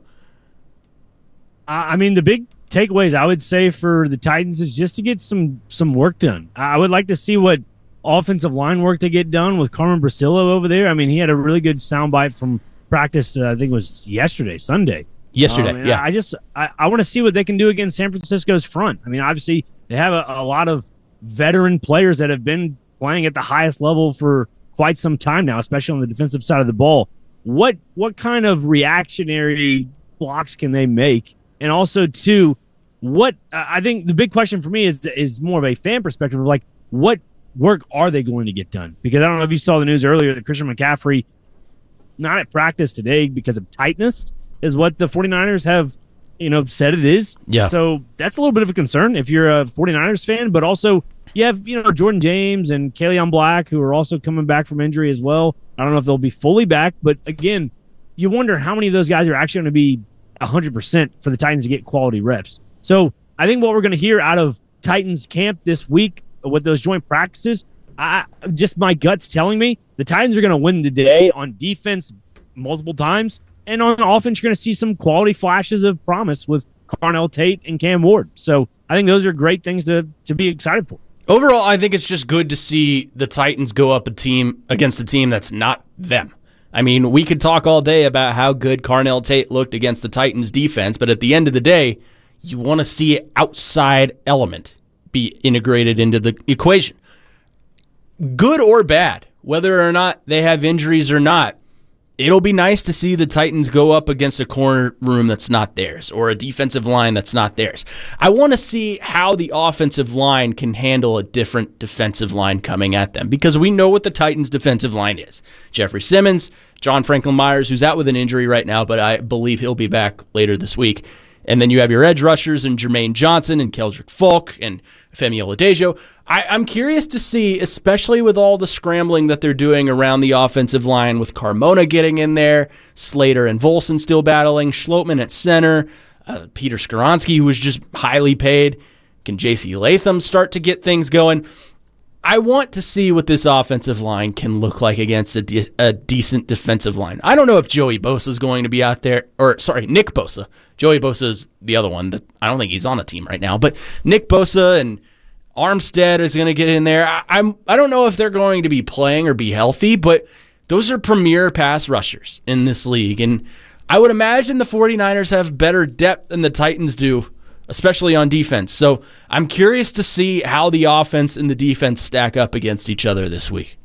I mean, the big takeaways I would say for the Titans is just to get some some work done. I would like to see what offensive line work they get done with Carmen Brasillo over there. I mean, he had a really good soundbite from practice, uh, I think it was yesterday, Sunday. Yesterday, um, yeah. I just I, I want to see what they can do against San Francisco's front. I mean, obviously they have a, a lot of veteran players that have been playing at the highest level for quite some time now, especially on the defensive side of the ball. What what kind of reactionary blocks can they make? And also, too, what I think the big question for me is is more of a fan perspective of like, what work are they going to get done? Because I don't know if you saw the news earlier that Christian McCaffrey not at practice today because of tightness is what the forty-niners have, you know, said it is. Yeah. So that's a little bit of a concern if you're a forty-niners fan, but also you have, you know, Jordan James and Kaleon Black who are also coming back from injury as well. I don't know if they'll be fully back, but again, you wonder how many of those guys are actually going to be one hundred percent for the Titans to get quality reps. So I think what we're going to hear out of Titans camp this week with those joint practices, I, just my gut's telling me the Titans are going to win the day on defense multiple times, and on offense you're going to see some quality flashes of promise with Carnell Tate and Cam Ward. So I think those are great things to to be excited for. Overall, I think it's just good to see the Titans go up a team against a team that's not them. I mean, we could talk all day about how good Carnell Tate looked against the Titans defense, but at the end of the day, you want to see an outside element be integrated into the equation. Good or bad, whether or not they have injuries or not, it'll be nice to see the Titans go up against a corner room that's not theirs or a defensive line that's not theirs. I want to see how the offensive line can handle a different defensive line coming at them, because we know what the Titans' defensive line is. Jeffrey Simmons, John Franklin Myers, who's out with an injury right now, but I believe he'll be back later this week. And then you have your edge rushers and Jermaine Johnson and Keldrick Falk and Femi Oladejo. I, I'm curious to see, especially with all the scrambling that they're doing around the offensive line, with Carmona getting in there, Slater and Volson still battling, Schlotman at center, uh, Peter Skoronski, who was just highly paid. Can J C Latham start to get things going? I want to see what this offensive line can look like against a, de- a decent defensive line. I don't know if Joey Bosa is going to be out there, or sorry, Nick Bosa. Joey Bosa is the other one that I don't think he's on a team right now, but Nick Bosa and Armstead is going to get in there. I, I'm I don't know if they're going to be playing or be healthy, but those are premier pass rushers in this league, and I would imagine the forty-niners have better depth than the Titans do, especially on defense. So I'm curious to see how the offense and the defense stack up against each other this week.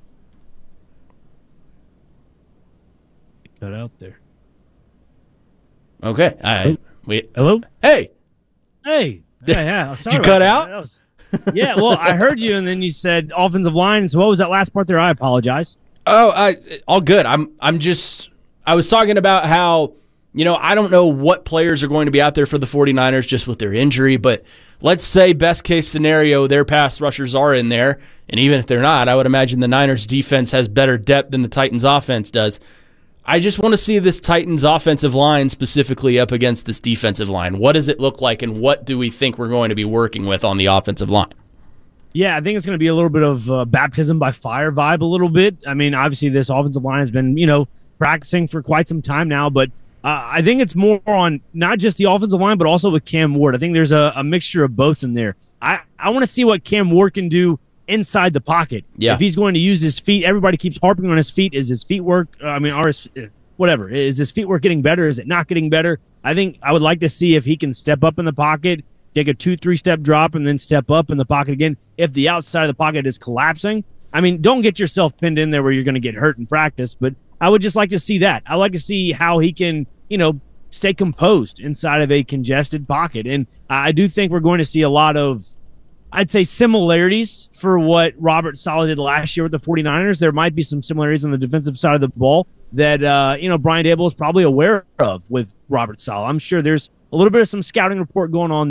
Cut out there. Okay. I, wait. Hello? Hey. Hey. Yeah, yeah. Sorry Did you cut that. out? That was, yeah, well, I heard you, and then you said offensive line. So what was that last part there? I apologize. Oh, I, all good. I'm I'm just – I was talking about how, you know, I don't know what players are going to be out there for the forty-niners just with their injury, but let's say best case scenario, their pass rushers are in there, and even if they're not, I would imagine the Niners defense has better depth than the Titans offense does. I just want to see this Titans offensive line specifically up against this defensive line. What does it look like, and what do we think we're going to be working with on the offensive line? Yeah, I think it's going to be a little bit of uh, baptism by fire vibe a little bit. I mean, obviously this offensive line has been, you know, practicing for quite some time now, but uh, I think it's more on not just the offensive line, but also with Cam Ward. I think there's a, a mixture of both in there. I, I want to see what Cam Ward can do inside the pocket. Yeah. If he's going to use his feet, everybody keeps harping on his feet. Is his feet work? Uh, I mean, or his, whatever. Is his feet work getting better? Is it not getting better? I think I would like to see if he can step up in the pocket, take a two, three step drop, and then step up in the pocket again. If the outside of the pocket is collapsing, I mean, don't get yourself pinned in there where you're going to get hurt in practice, but I would just like to see that. I like to see how he can, you know, stay composed inside of a congested pocket. And I do think we're going to see a lot of, I'd say, similarities for what Robert Saleh did last year with the 49ers. There might be some similarities on the defensive side of the ball that, uh, you know, Brian Daboll is probably aware of with Robert Saleh. I'm sure there's a little bit of some scouting report going on